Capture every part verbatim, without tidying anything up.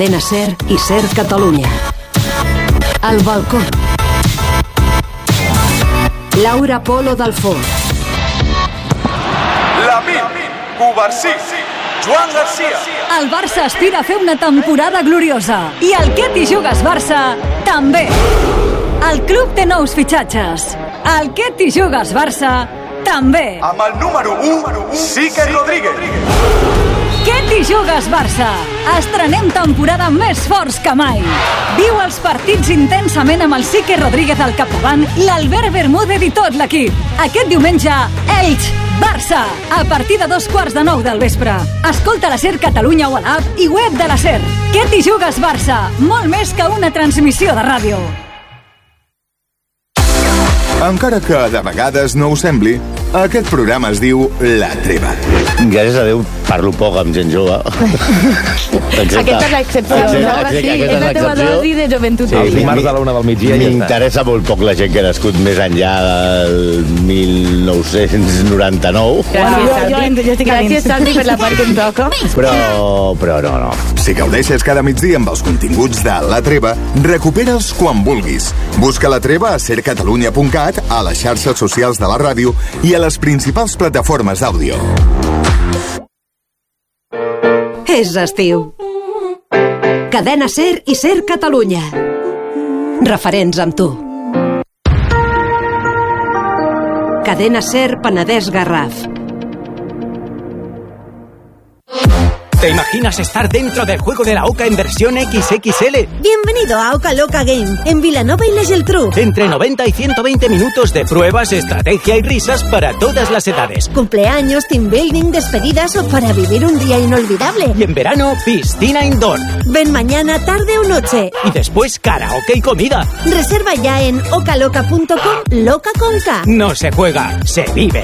Cadena Ser i Ser Catalunya. El balcó. Laura Polo Dalfó. Lamine Cubarsí. Joan Garcia. El Barça aspira a fer una temporada gloriosa. I el Que t'hi jugues Barça també. El club té nous fitxatges. El Que t'hi jugues Barça també. Amb el número u, Sique Rodríguez. Que t'hi jugues Barça? Estrenem temporada més forts que mai. Viu els partits intensament amb el Sique Rodríguez al capdavant i l'Albert Bermúdez i tot l'equip. Aquest diumenge, Elx, Barça, a partir de dos quarts de nou del vespre. Escolta la Ser Catalunya o a l'app i web de la Ser. Que t'hi jugues Barça? Molt més que una transmissió de ràdio. Encara que de vegades no ho sembli, aquest programa es diu La Treva. Gràcies a Déu parlo poc amb gent jove. Aquesta és l'excepció, no? Sí, és la teva dosi de joventut. Sí, els dimarts a la una del migdia ja està. M'interessa molt poc la gent que ha nascut més enllà del mil nou-cents noranta-nou. Gràcies, Santi, per la part que em toca. Però, però no, no. Si gaudeixes cada migdia amb els continguts de La Treva, recupera'ls quan vulguis. Busca La Treva a ser catalunya punt cat, a les xarxes socials de la ràdio i a les principals plataformes d'àudio. És estiu. Cadena Ser i Ser Catalunya. Referents amb tu. Cadena Ser Penedès Garraf. ¿Te imaginas estar dentro del juego de la Oca en versión equis equis ele? Bienvenido a Oca Loca Game, en Vilanova y la Geltrú. Entre noventa y ciento veinte minutos de pruebas, estrategia y risas para todas las edades. Cumpleaños, team building, despedidas o para vivir un día inolvidable. Y en verano, piscina indoor. Ven mañana, tarde o noche. Y después karaoke y comida. Reserva ya en ocaloca punto com, loca con K. No se juega, se vive.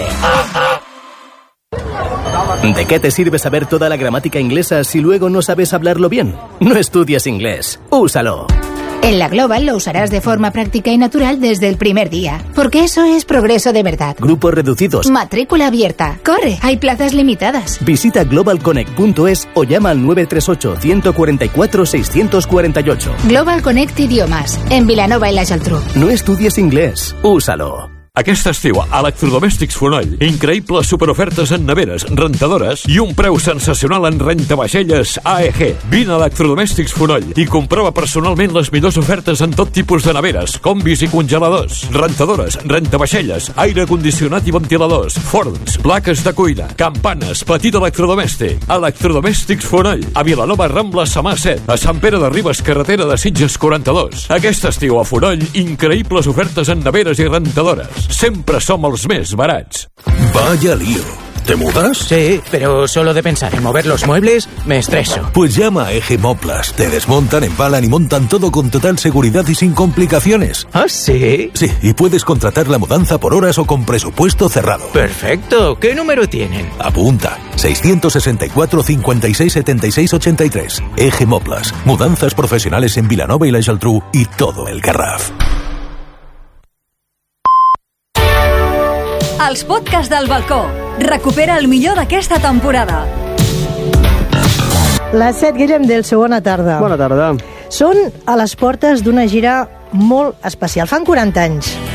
¿De qué te sirve saber toda la gramática inglesa si luego no sabes hablarlo bien? No estudies inglés, úsalo. En la Global lo usarás de forma práctica y natural desde el primer día, porque eso es progreso de verdad. Grupos reducidos. Matrícula abierta. Corre, hay plazas limitadas. Visita global connect punto es o llama al nueve tres ocho, uno cuatro cuatro, seis cuatro ocho. Global Connect Idiomas, en Vilanova i la Geltrú. No estudies inglés, úsalo. Aquest estiu, Electrodomèstics Fonoll. Increïbles superofertes en neveres, rentadores i un preu sensacional en rentavaixelles A E G. Vine a Electrodomèstics Fonoll i comprova personalment les millors ofertes en tot tipus de neveres, combis i congeladors, rentadores, rentavaixelles, aire condicionat i ventiladors, forns, plaques de cuina, campanes, petit electrodomèstic. Electrodomèstics Fonoll. A Vilanova, Rambla, Samà set. A Sant Pere de Ribes, carretera de Sitges quaranta-dos. Aquest estiu a Fonoll, increïbles ofertes en neveres i rentadores. Siempre somos los més barats. Vaya lío. ¿Te mudas? Sí, pero solo de pensar en mover los muebles me estreso. Pues llama a Eje Moplas. Te desmontan, empalan y montan todo con total seguridad y sin complicaciones. ¿Ah, sí? Sí, y puedes contratar la mudanza por horas o con presupuesto cerrado. Perfecto. ¿Qué número tienen? Apunta. seiscientos sesenta y cuatro, cincuenta y seis, setenta y seis, ochenta y tres. Eje Moplas. Mudanzas profesionales en Vilanova y la Geltrú y todo el Garraf. Els podcasts del balcó. Recupera el millor d'aquesta temporada. La set, Guillem, del segona tarda. Bona tarda. Són a les portes d'una gira molt especial. Fan quaranta anys.